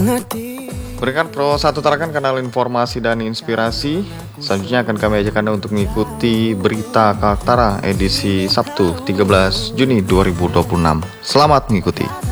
Berikan Pro 1 tarakan kanal informasi dan inspirasi. Selanjutnya akan kami ajak Anda untuk mengikuti berita Kaltara edisi Sabtu 13 Juni 2026. Selamat mengikuti.